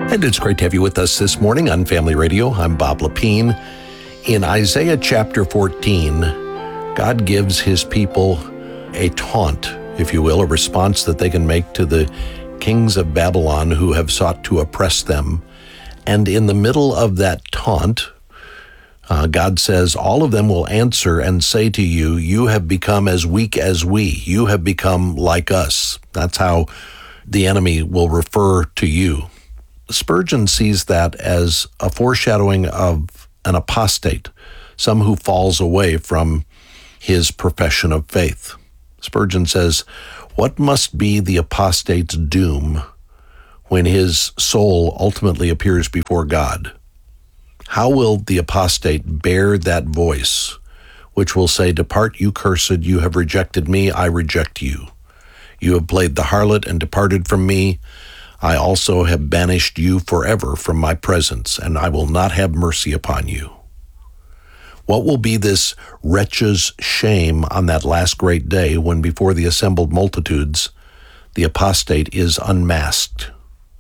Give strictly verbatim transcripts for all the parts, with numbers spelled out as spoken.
And it's great to have you with us this morning on Family Radio. I'm Bob Lepine. In Isaiah chapter fourteen, God gives his people a taunt, if you will, a response that they can make to the kings of Babylon who have sought to oppress them. And in the middle of that taunt, uh, God says, all of them will answer and say to you, you have become as weak as we. You have become like us. That's how the enemy will refer to you. Spurgeon sees that as a foreshadowing of an apostate, some who falls away from his profession of faith. Spurgeon says, what must be the apostate's doom when his soul ultimately appears before God? How will the apostate bear that voice, which will say, depart, you cursed, you have rejected me, I reject you. You have played the harlot and departed from me. I also have banished you forever from my presence, and I will not have mercy upon you. What will be this wretch's shame on that last great day when before the assembled multitudes, the apostate is unmasked?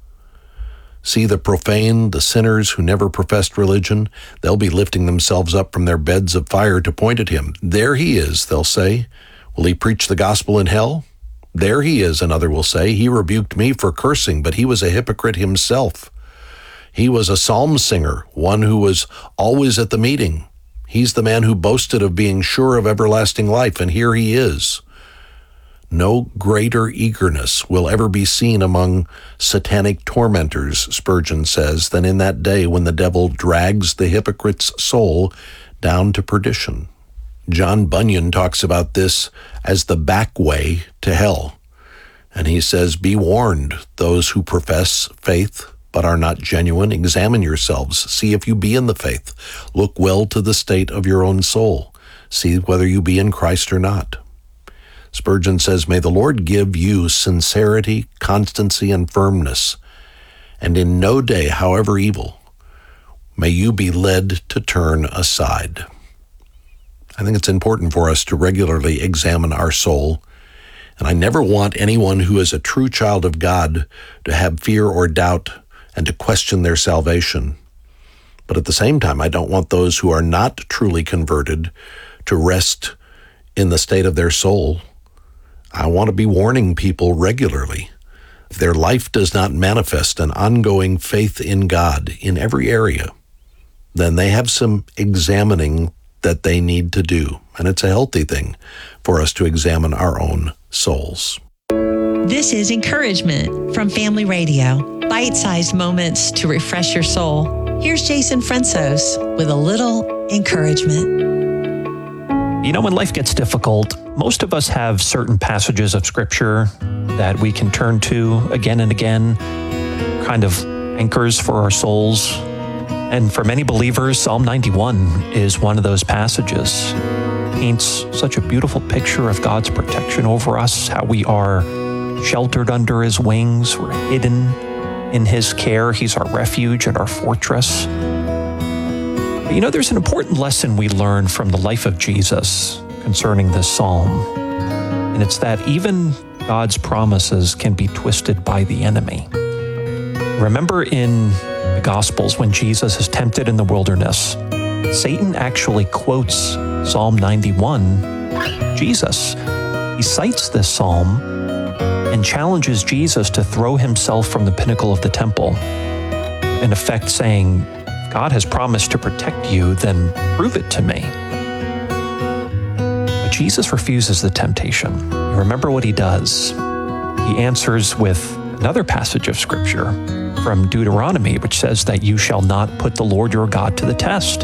See the profane, the sinners who never professed religion, they'll be lifting themselves up from their beds of fire to point at him. There he is, they'll say. Will he preach the gospel in hell? There he is, another will say. He rebuked me for cursing, but he was a hypocrite himself. He was a psalm singer, one who was always at the meeting. He's the man who boasted of being sure of everlasting life, and here he is. No greater eagerness will ever be seen among satanic tormentors, Spurgeon says, than in that day when the devil drags the hypocrite's soul down to perdition. John Bunyan talks about this as the back way to hell. And he says, be warned, those who profess faith but are not genuine. Examine yourselves. See if you be in the faith. Look well to the state of your own soul. See whether you be in Christ or not. Spurgeon says, may the Lord give you sincerity, constancy, and firmness. And in no day, however evil, may you be led to turn aside. I think it's important for us to regularly examine our soul, and I never want anyone who is a true child of God to have fear or doubt and to question their salvation. But at the same time, I don't want those who are not truly converted to rest in the state of their soul. I want to be warning people regularly. If their life does not manifest an ongoing faith in God in every area, then they have some examining that they need to do. And it's a healthy thing for us to examine our own souls. This is encouragement from Family Radio. Bite-sized moments to refresh your soul. Here's Jason Fransos with a little encouragement. You know, when life gets difficult, most of us have certain passages of Scripture that we can turn to again and again, kind of anchors for our souls. And for many believers, Psalm ninety-one is one of those passages. It paints such a beautiful picture of God's protection over us, how we are sheltered under his wings, we're hidden in his care. He's our refuge and our fortress. But you know, there's an important lesson we learn from the life of Jesus concerning this psalm. And it's that even God's promises can be twisted by the enemy. Remember in the Gospels, when Jesus is tempted in the wilderness, Satan actually quotes Psalm ninety-one, Jesus. He cites this psalm and challenges Jesus to throw himself from the pinnacle of the temple, in effect saying, if God has promised to protect you, then prove it to me. But Jesus refuses the temptation. You remember what he does? He answers with another passage of Scripture from Deuteronomy, which says that you shall not put the Lord your God to the test.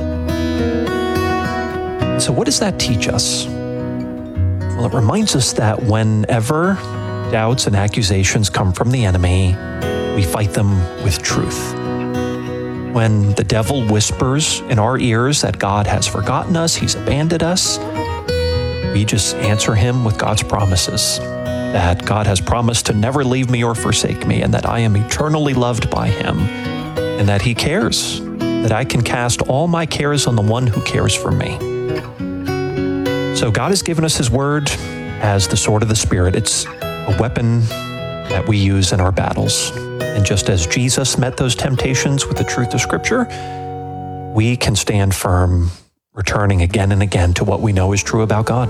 So what does that teach us? Well, it reminds us that whenever doubts and accusations come from the enemy, we fight them with truth. When the devil whispers in our ears that God has forgotten us, he's abandoned us, we just answer him with God's promises. That God has promised to never leave me or forsake me, and that I am eternally loved by him, and that he cares, that I can cast all my cares on the one who cares for me. So God has given us his word as the sword of the Spirit. It's a weapon that we use in our battles. And just as Jesus met those temptations with the truth of Scripture, we can stand firm, returning again and again to what we know is true about God.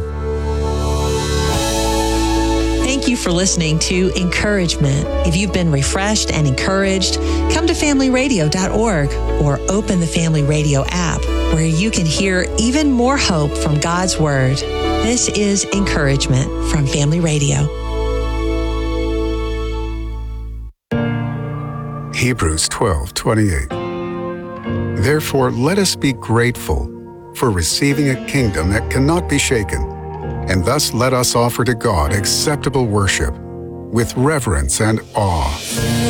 Thank you for listening to Encouragement. If you've been refreshed and encouraged, come to family radio dot org or open the Family Radio app, where you can hear even more hope from God's Word. This is Encouragement from Family Radio. Hebrews twelve twenty-eight. Therefore, let us be grateful for receiving a kingdom that cannot be shaken, and thus let us offer to God acceptable worship with reverence and awe.